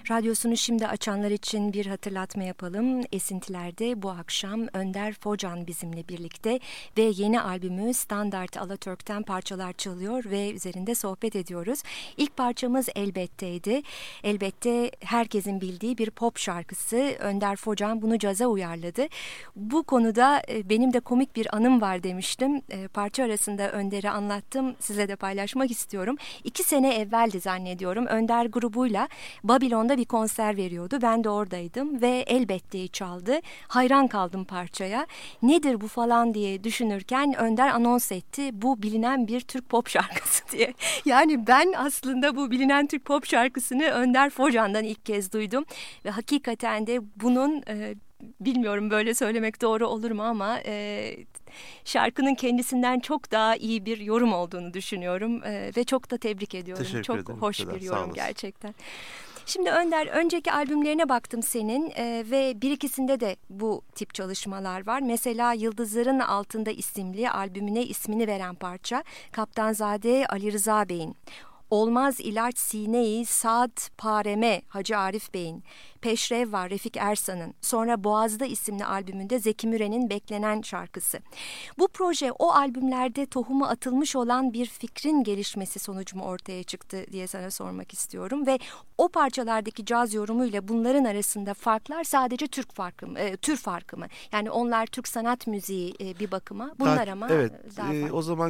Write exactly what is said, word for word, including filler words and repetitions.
Radyosunu şimdi açanlar için bir hatırlatma yapalım. Esintiler'de bu akşam Önder Focan bizimle birlikte ve yeni albümü Standart Alatürk'ten parçalar çalıyor ve üzerinde sohbet ediyoruz. İlk parçamız Elbette'ydi. Elbette herkesin bildiği bir pop şarkısı. Önder Focan bunu caza uyarladı. Bu konuda benim de komik bir anım var demiştim. Parça arasında Önder'e anlattım. Size de paylaşmak istiyorum. İki sene evveldi zannediyorum. Önder grubuyla Babilon'da bir konser veriyordu. Ben de oradaydım ve Elbette'yi çaldı. Hayran kaldım parçaya. Nedir bu falan diye düşünürken Önder anons etti. Bu bilinen bir Türk pop şarkısı diye. Yani ben aslında bu bilinen Türk pop şarkısını Önder Focan'dan ilk kez duydum. Ve hakikaten de bunun e, bilmiyorum böyle söylemek doğru olur mu ama e, şarkının kendisinden çok daha iyi bir yorum olduğunu düşünüyorum. E, ve çok da tebrik ediyorum. Teşekkür çok ederim. hoş Kadar, bir sağ yorum olasın. gerçekten. Şimdi Önder, önceki albümlerine baktım senin e, ve bir ikisinde de bu tip çalışmalar var. Mesela Yıldızların Altında isimli albümüne ismini veren parça Kaptanzade Ali Rıza Bey'in. Olmaz ilaç Sine-i Saad Pareme Hacı Arif Bey'in, Peşrev var Refik Ersan'ın, sonra Boğaz'da isimli albümünde Zeki Müren'in Beklenen şarkısı. Bu proje o albümlerde tohumu atılmış olan bir fikrin gelişmesi sonucu mu ortaya çıktı diye sana sormak istiyorum ve o parçalardaki caz yorumuyla bunların arasında farklar sadece Türk farkı mı, e, tür farkı mı? Yani onlar Türk sanat müziği e, bir bakıma, bunlar Daha, ama evet, daha e, farklı. o zaman